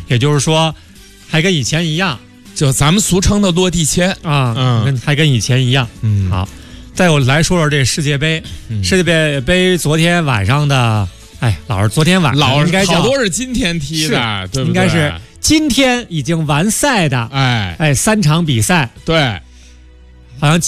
也就是说，还跟以前一样， 就咱们俗称的落地签啊，还跟以前一样。好，再我来说说这世界杯，世界杯昨天晚上的，老是昨天晚上，应该好多是今天踢的，对不对？ 应该是今天已经完赛的，3场比赛， 对， 好像。